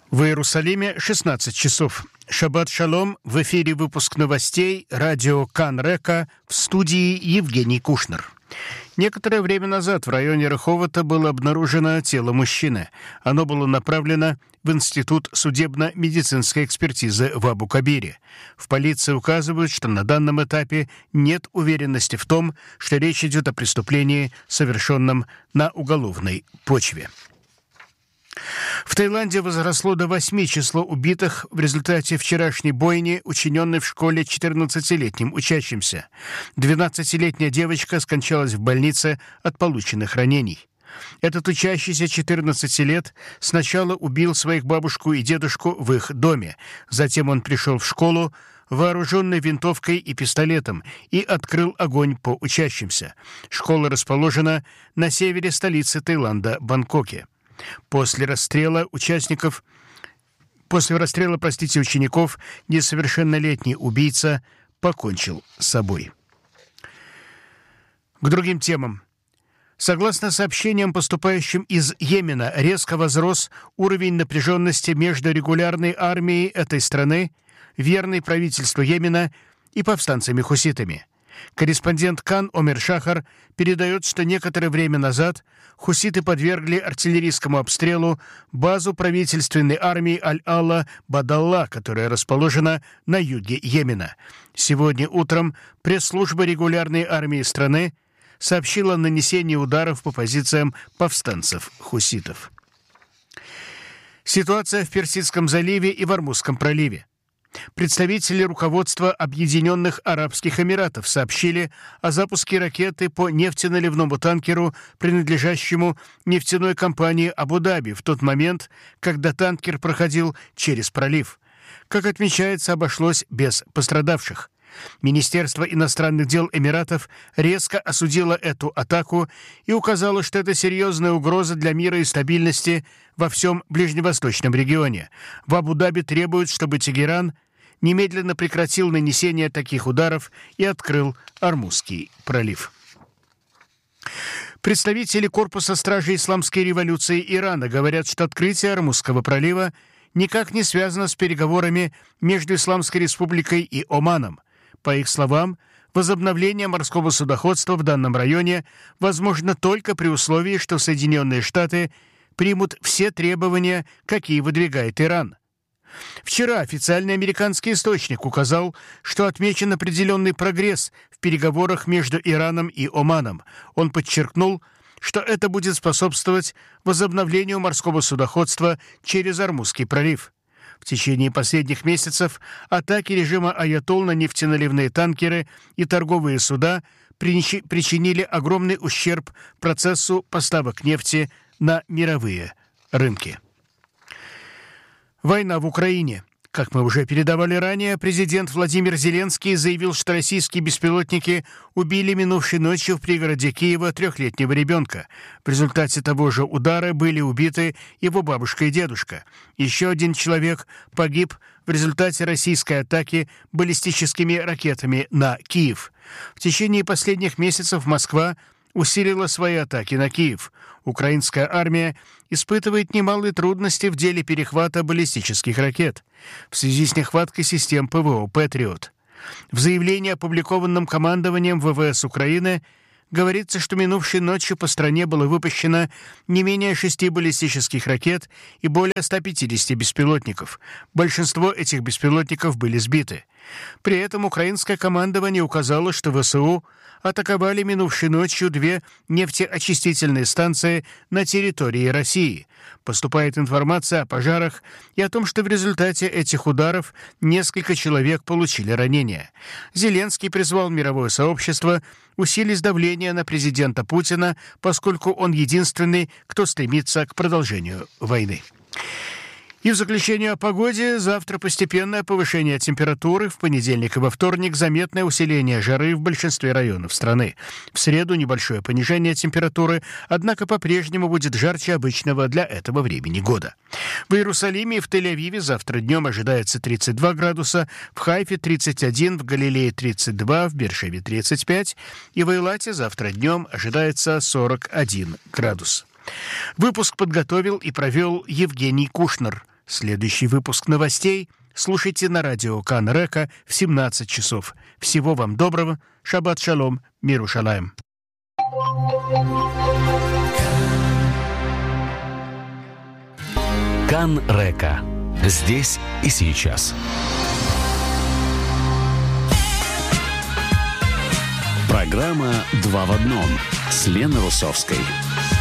В Иерусалиме 16 часов. Шаббат шалом. В эфире выпуск новостей радио Кан Река, в студии Евгений Кушнер. Некоторое время назад в районе Реховота было обнаружено тело мужчины. Оно было направлено в Институт судебно-медицинской экспертизы в Абу-Кабире. В полиции указывают, что на данном этапе нет уверенности в том, что речь идет о преступлении, совершенном на уголовной почве. В Таиланде возросло до 8 число убитых в результате вчерашней бойни, учиненной в школе 14-летним учащимся. 12-летняя девочка скончалась в больнице от полученных ранений. Этот учащийся 14 лет сначала убил своих бабушку и дедушку в их доме. Затем он пришел в школу, вооруженный винтовкой и пистолетом, и открыл огонь по учащимся. Школа расположена на севере столицы Таиланда, Бангкоке. После расстрела учеников, несовершеннолетний убийца покончил с собой. К другим темам. Согласно сообщениям, поступающим из Йемена, резко возрос уровень напряженности между регулярной армией этой страны, верной правительству Йемена, и повстанцами-хуситами. Корреспондент Кан Омер Шахар передает, что некоторое время назад хуситы подвергли артиллерийскому обстрелу базу правительственной армии Аль-Алла Бадалла, которая расположена на юге Йемена. Сегодня утром пресс-служба регулярной армии страны сообщила о нанесении ударов по позициям повстанцев-хуситов. Ситуация в Персидском заливе и в Ормузском проливе. Представители руководства Объединенных Арабских Эмиратов сообщили о запуске ракеты по нефтеналивному танкеру, принадлежащему нефтяной компании Абу-Даби, в тот момент, когда танкер проходил через пролив. Как отмечается, обошлось без пострадавших. Министерство иностранных дел Эмиратов резко осудило эту атаку и указало, что это серьезная угроза для мира и стабильности во всем ближневосточном регионе. В Абу-Даби требуют, чтобы Тегеран немедленно прекратил нанесение таких ударов и открыл Ормузский пролив. Представители Корпуса стражей Исламской революции Ирана говорят, что открытие Ормузского пролива никак не связано с переговорами между Исламской республикой и Оманом. По их словам, возобновление морского судоходства в данном районе возможно только при условии, что Соединенные Штаты примут все требования, какие выдвигает Иран. Вчера официальный американский источник указал, что отмечен определенный прогресс в переговорах между Ираном и Оманом. Он подчеркнул, что это будет способствовать возобновлению морского судоходства через Ормузский пролив. В течение последних месяцев атаки режима Аятолл на нефтеналивные танкеры и торговые суда причинили огромный ущерб процессу поставок нефти на мировые рынки. Война в Украине. Как мы уже передавали ранее, президент Владимир Зеленский заявил, что российские беспилотники убили минувшей ночью в пригороде Киева 3-летнего ребенка. В результате того же удара были убиты его бабушка и дедушка. Еще один человек погиб в результате российской атаки баллистическими ракетами на Киев. В течение последних месяцев Москва усилила свои атаки на Киев. Украинская армия испытывает немалые трудности в деле перехвата баллистических ракет в связи с нехваткой систем ПВО «Патриот». В заявлении, опубликованном командованием ВВС Украины, говорится, что минувшей ночью по стране было выпущено не менее 6 баллистических ракет и более 150 беспилотников. Большинство этих беспилотников были сбиты. При этом украинское командование указало, что ВСУ атаковали минувшей ночью 2 нефтеочистительные станции на территории России. Поступает информация о пожарах и о том, что в результате этих ударов несколько человек получили ранения. Зеленский призвал мировое сообщество усилить давление на президента Путина, поскольку он единственный, кто стремится к продолжению войны. И в заключение о погоде. Завтра постепенное повышение температуры. В понедельник и во вторник заметное усиление жары в большинстве районов страны. В среду небольшое понижение температуры, однако по-прежнему будет жарче обычного для этого времени года. В Иерусалиме и в Тель-Авиве завтра днем ожидается 32 градуса, в Хайфе 31, в Галилее 32, в Бершеве 35 и в Эйлате завтра днем ожидается 41 градус. Выпуск подготовил и провел Евгений Кушнер. Следующий выпуск новостей слушайте на радио Кан Река в 17 часов. Всего вам доброго. Шаббат шалом. Мир ушалаем. Кан Река. Здесь и сейчас. Программа «Два в одном» с Леной Русовской.